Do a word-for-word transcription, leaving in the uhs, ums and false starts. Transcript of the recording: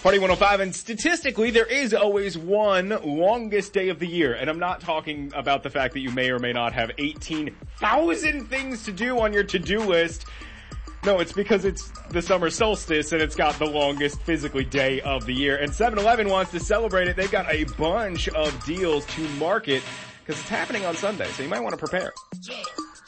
Party one oh five, and statistically, there is always one longest day of the year. And I'm not talking about the fact that you may or may not have eighteen thousand things to do on your to-do list. No, it's because it's the summer solstice and it's got the longest physically day of the year. And seven eleven wants to celebrate it. They've got a bunch of deals to market because it's happening on Sunday, so you might want to prepare. Yeah.